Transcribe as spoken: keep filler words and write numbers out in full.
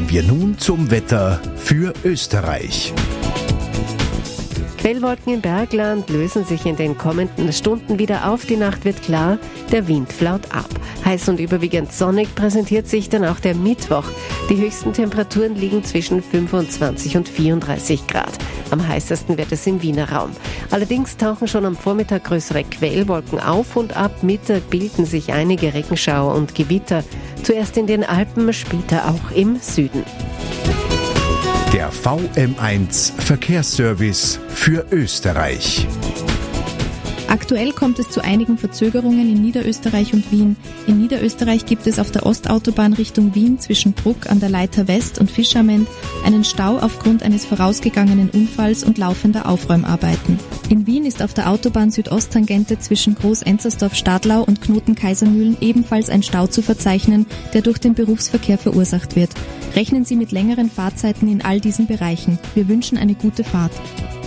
wir nun zum Wetter für Österreich. Quellwolken im Bergland lösen sich in den kommenden Stunden wieder auf. Die Nacht wird klar, der Wind flaut ab. Heiß und überwiegend sonnig präsentiert sich dann auch der Mittwoch. Die höchsten Temperaturen liegen zwischen fünfundzwanzig und vierunddreißig Grad. Am heißesten wird es im Wiener Raum. Allerdings tauchen schon am Vormittag größere Quellwolken auf und ab Mittag bilden sich einige Regenschauer und Gewitter. Zuerst in den Alpen, später auch im Süden. Der V M eins Verkehrsservice für Österreich. Aktuell kommt es zu einigen Verzögerungen in Niederösterreich und Wien. In Niederösterreich gibt es auf der Ostautobahn Richtung Wien zwischen Bruck an der Leiter West und Fischerment einen Stau aufgrund eines vorausgegangenen Unfalls und laufender Aufräumarbeiten. In Wien ist auf der Autobahn Südosttangente zwischen Groß-Enzersdorf-Stadlau und Knoten-Kaisermühlen ebenfalls ein Stau zu verzeichnen, der durch den Berufsverkehr verursacht wird. Rechnen Sie mit längeren Fahrzeiten in all diesen Bereichen. Wir wünschen eine gute Fahrt.